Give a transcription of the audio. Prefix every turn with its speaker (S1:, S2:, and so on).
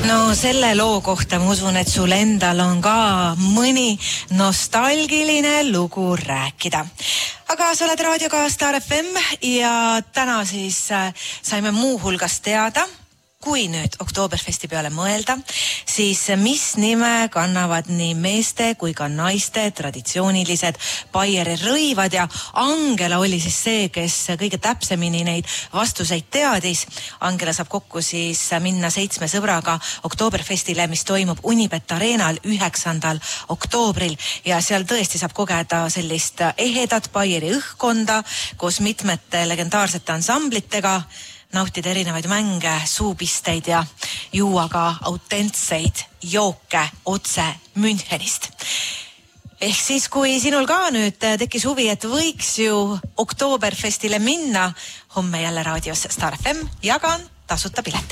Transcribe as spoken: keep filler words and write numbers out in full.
S1: No selle loo kohta ma usun, et sul endal on ka mõni nostalgiline lugu rääkida. Aga sa oled raadioga Star F M ja täna siis saime muu hulgas teada, kui nüüd Oktoberfesti peale mõelda, siis mis nime kannavad nii meeste kui ka naiste traditsioonilised Baieri rõivad ja Angela oli siis see, kes kõige täpsemini neid vastuseid teadis. Angela saab kokku siis minna seitsme sõbraga Oktoberfestile, mis toimub Unibet Arenal üheksandal oktoobril ja seal tõesti saab kogeda sellist ehedat Baieri õhkkonda koos mitmete legendaarsete ansamblitega, nautida erinevaid mänge, suupisteid ja juua ka autentseid jooke otse Münchenist. Ehk siis, kui sinul ka nüüd tekkis huvi, et võiks ju Oktoberfestile minna, homme jälle raadios Star F M jagan tasuta pileti.